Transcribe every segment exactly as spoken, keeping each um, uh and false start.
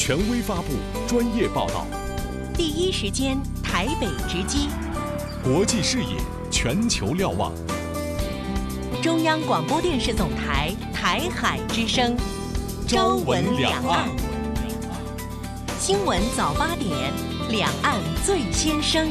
权威发布，专业报道， 第一时间台北直击， 国际视野，全球瞭望。 中央广播电视总台台海之声，朝闻两岸。新闻早八点，两岸最先声。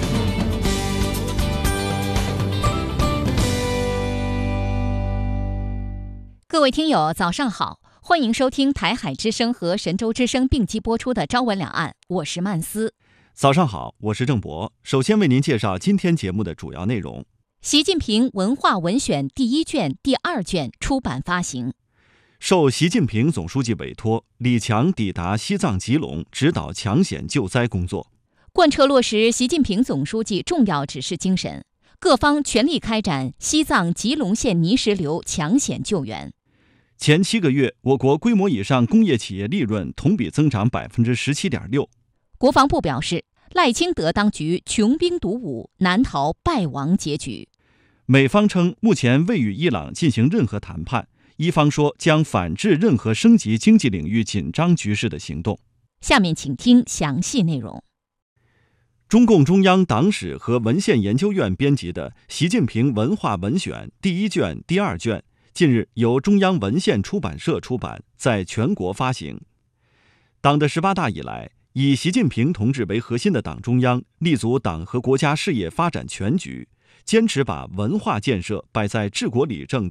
各位听友，早上好，欢迎收听台海之声和神州之声并机播出的《朝闻两岸》，我是曼斯。 早上好，我是郑博。首先为您介绍今天节目的主要内容。 习近平文化文选第一卷、第二卷出版发行。 受习近平总书记委托，李强抵达西藏吉隆，指导抢险救灾工作。 贯彻落实习近平总书记重要指示精神，各方全力开展西藏吉隆县泥石流抢险救援。 前七个月，我国规模以上工业企业利润同比增长百分之十七点六。 国防部表示，赖清德当局穷兵黩武，难逃败亡结局。 美方称目前未与伊朗进行任何谈判，伊方说将反制任何升级经济领域紧张局势的行动。 下面请听详细内容。 中共中央党史和文献研究院编辑的《习近平文化文选》第一卷、第二卷近日由中央文献出版社出版，在全国发行。党的十八大以来，以习近平同志为核心的党中央立足党和国家事业发展全局，坚持把文化建设摆在治国理政